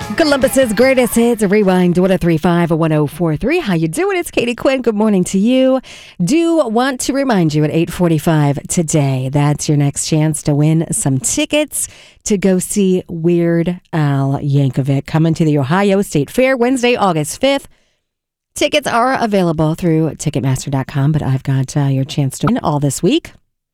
Columbus's greatest hits, Rewind 1035 1043. How you doing? It's Katie Quinn. Good morning to you. Do want to remind you at 8:45 today, that's your next chance to win some tickets to go see Weird Al Yankovic coming to the Ohio State Fair Wednesday, August 5th. Tickets are available through Ticketmaster.com, but I've got your chance to win all this week.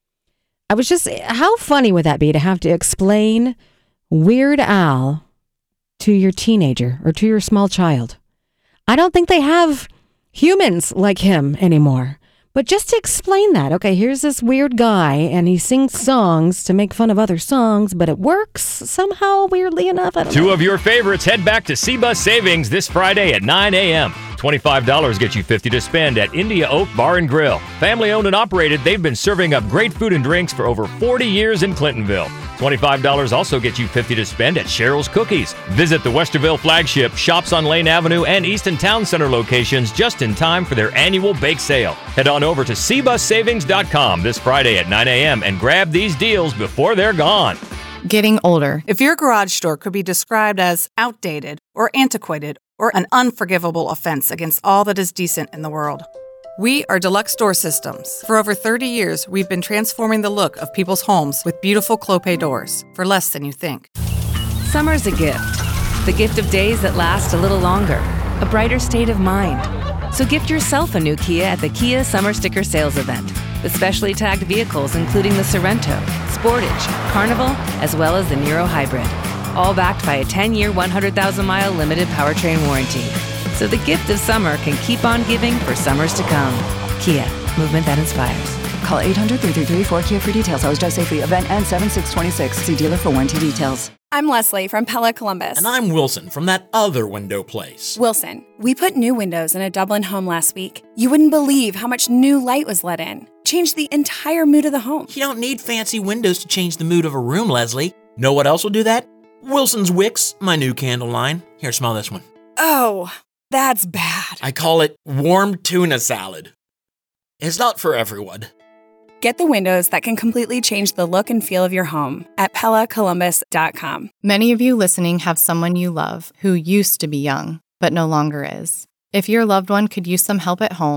How funny would that be to have to explain Weird Al to your teenager or to your small child? I don't think they have humans like him anymore. But just to explain that, okay, here's this weird guy and he sings songs to make fun of other songs, but it works somehow, weirdly enough. I don't know. Two of your favorites head back to CBUS Savings this Friday at 9 a.m. $25 gets you $50 to spend at India Oak Bar and Grill. Family owned and operated, they've been serving up great food and drinks for over 40 years in Clintonville. $25 also gets you $50 to spend at Cheryl's Cookies. Visit the Westerville flagship, Shops on Lane Avenue, and Easton Town Center locations just in time for their annual bake sale. Head on over to cbussavings.com this Friday at 9 a.m. and grab these deals before they're gone. Getting older. If your garage door could be described as outdated or antiquated or an unforgivable offense against all that is decent in the world, we are Deluxe Door Systems. For over 30 years, we've been transforming the look of people's homes with beautiful Clopay doors for less than you think. Summer's a gift. The gift of days that last a little longer. A brighter state of mind. So gift yourself a new Kia at the Kia Summer Sticker Sales Event. With specially tagged vehicles including the Sorrento, Sportage, Carnival, as well as the Niro Hybrid. All backed by a 10-year, 100,000-mile limited powertrain warranty. So the gift of summer can keep on giving for summers to come. Kia, movement that inspires. Call 800-333-4KIA for details. Always drive safely. Event ends 7/6/26. See dealer for warranty details. I'm Leslie from Pella Columbus. And I'm Wilson from that other window place. Wilson, we put new windows in a Dublin home last week. You wouldn't believe how much new light was let in. Changed the entire mood of the home. You don't need fancy windows to change the mood of a room, Leslie. Know what else will do that? Wilson's Wicks, my new candle line. Here, smell this one. Oh, that's bad. I call it warm tuna salad. It's not for everyone. Get the windows that can completely change the look and feel of your home at PellaColumbus.com. Many of you listening have someone you love who used to be young, but no longer is. If your loved one could use some help at home,